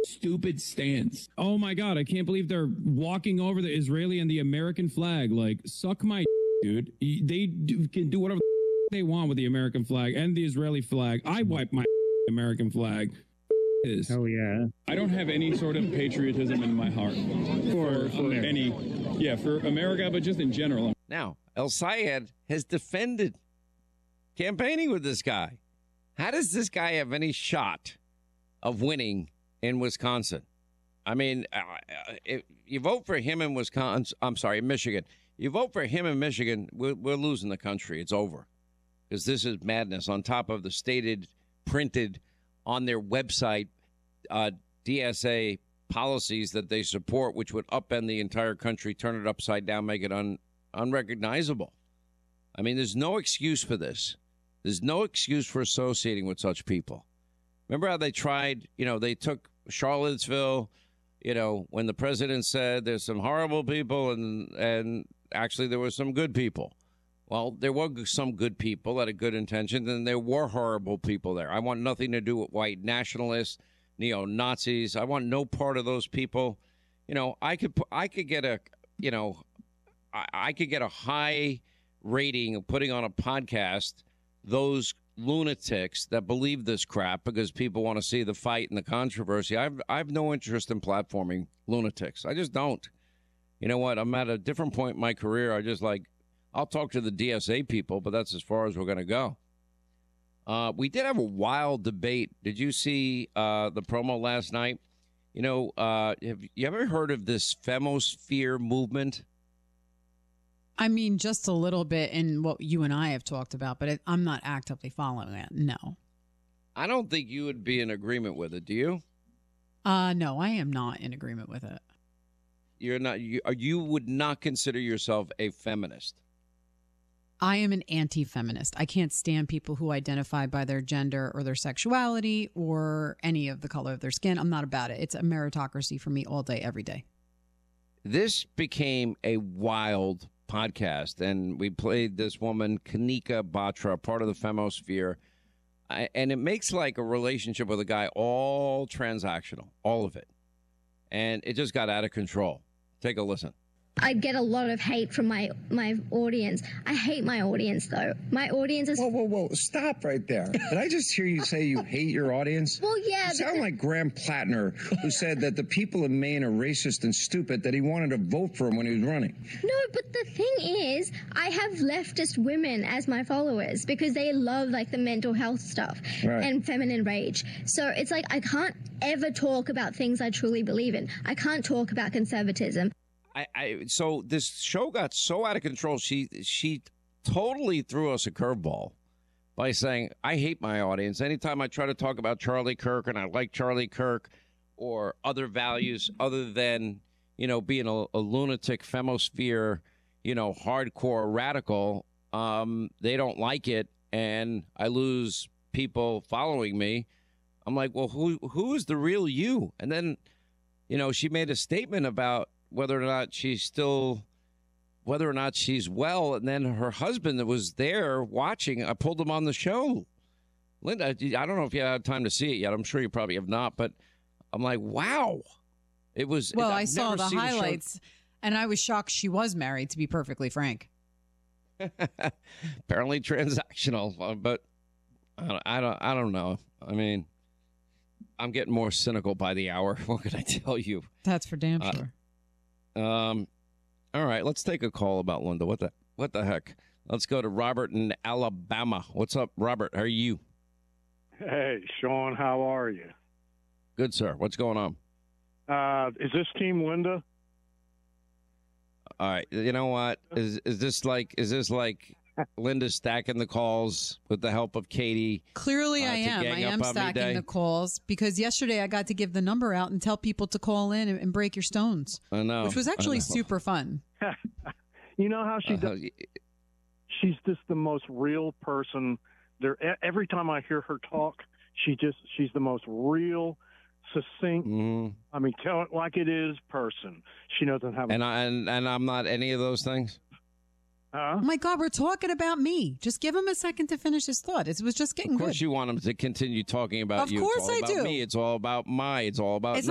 stupid stance. Oh my God, I can't believe they're walking over the Israeli and the American flag. Like, suck my dude. Can do whatever they want with the American flag and the Israeli flag. I wipe my American flag. Oh yeah. I don't have any sort of patriotism in my heart for America, but just in general. Now, El Sayed has defended campaigning with this guy. How does this guy have any shot of winning in Wisconsin? I mean, if you vote for him in Michigan. You vote for him in Michigan, we're losing the country. It's over. Because this is madness on top of the stated, printed on their website, DSA policies that they support, which would upend the entire country, turn it upside down, make it unrecognizable. I mean, there's no excuse for this. There's no excuse for associating with such people. Remember how they tried, they took Charlottesville, when the president said there's some horrible people and actually there were some good people. Well, there were some good people that had good intentions, and there were horrible people there. I want nothing to do with white nationalists, neo-Nazis. I want no part of those people. I could get a high rating of putting on a podcast those lunatics that believe this crap because people want to see the fight and the controversy. I have no interest in platforming lunatics. I just don't. You know what? I'm at a different point in my career. I'll talk to the DSA people, but that's as far as we're going to go. We did have a wild debate. Did you see the promo last night? Have you ever heard of this femosphere movement? I mean, just a little bit in what you and I have talked about, but I'm not actively following it. No. I don't think you would be in agreement with it. Do you? No, I am not in agreement with it. You're not. You would not consider yourself a feminist. I am an anti-feminist. I can't stand people who identify by their gender or their sexuality or any of the color of their skin. I'm not about it. It's a meritocracy for me all day, every day. This became a wild podcast, and we played this woman, Kanika Batra, part of the femosphere, and it makes like a relationship with a guy all transactional, all of it. And it just got out of control. Take a listen. I get a lot of hate from my audience. I hate my audience, though. My audience is... Whoa. Stop right there. Did I just hear you say you hate your audience? Well, yeah. You sound like Graham Plattner, who said that the people of Maine are racist and stupid, that he wanted to vote for him when he was running. No, but the thing is, I have leftist women as my followers because they love, the mental health stuff and feminine rage. So it's like I can't ever talk about things I truly believe in. I can't talk about conservatism. So this show got so out of control. She totally threw us a curveball by saying, I hate my audience. Anytime I try to talk about Charlie Kirk and I like Charlie Kirk or other values other than, being a lunatic femosphere, hardcore radical, they don't like it. And I lose people following me. I'm like, well, who is the real you? And then, she made a statement about whether or not she's well. And then her husband that was there watching, I pulled him on the show. Linda, I don't know if you had time to see it yet. I'm sure you probably have not, but I'm like, wow. It was. Well, I saw the highlights and I was shocked she was married, to be perfectly frank. Apparently transactional, but I don't know. I mean, I'm getting more cynical by the hour. What can I tell you? That's for damn sure. All right, let's take a call about Linda. What the heck? Let's go to Robert in Alabama. What's up, Robert? How are you? Hey, Sean, how are you? Good, sir. What's going on? Is this Team Linda? All right. You know what? Is this like Linda stacking the calls with the help of Katie? Clearly I am. I am stacking the calls because yesterday I got to give the number out and tell people to call in and break your stones. I know. Which was actually super fun. You know how she does? She's just the most real person. Every time I hear her talk, she's the most real, succinct. I mean, tell it like it is person. She doesn't have. And I'm not any of those things. Oh my God, we're talking about me. Just give him a second to finish his thought. It was just getting good. Of course you want him to continue talking about you. Of course I do. Me. It's all about it's all about It's